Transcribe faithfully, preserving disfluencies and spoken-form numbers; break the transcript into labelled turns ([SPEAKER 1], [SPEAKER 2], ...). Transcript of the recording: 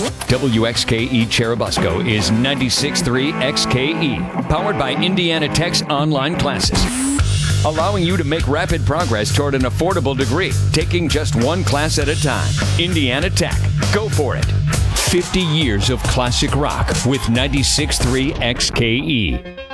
[SPEAKER 1] W X K E Cherubusco is ninety-six point three X K E, powered by Indiana Tech's online classes, allowing you to make rapid progress toward an affordable degree, taking just one class at a time. Indiana Tech. Go for it. fifty years of classic rock with ninety-six point three X K E.